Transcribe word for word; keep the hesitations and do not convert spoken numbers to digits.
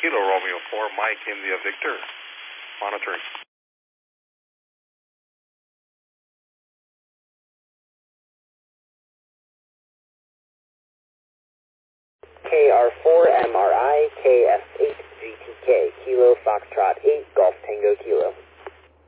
Kilo Romeo four, Mike India Victor, monitoring. K R four M R I, K F